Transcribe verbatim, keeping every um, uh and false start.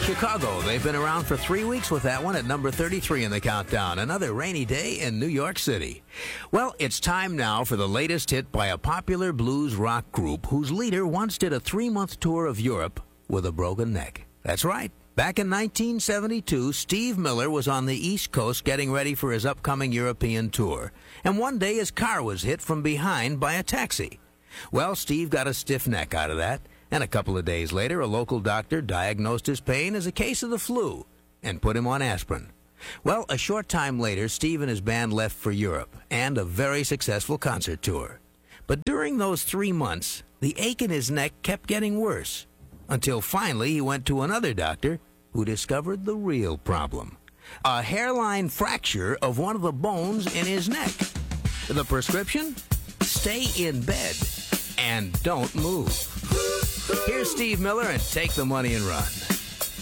Chicago, they've been around for three weeks with that one at number thirty-three in the countdown. Another rainy day in New York City. Well, it's time now for the latest hit by a popular blues rock group whose leader once did a three-month tour of Europe with a broken neck. That's right. Back in nineteen seventy-two, Steve Miller was on the East Coast getting ready for his upcoming European tour. And one day his car was hit from behind by a taxi. Well, Steve got a stiff neck out of that. And a couple of days later, a local doctor diagnosed his pain as a case of the flu and put him on aspirin. Well, a short time later, Steve and his band left for Europe and a very successful concert tour. But during those three months, the ache in his neck kept getting worse until finally he went to another doctor who discovered the real problem: a hairline fracture of one of the bones in his neck. The prescription? Stay in bed and don't move. Here's Steve Miller and Take the Money and Run.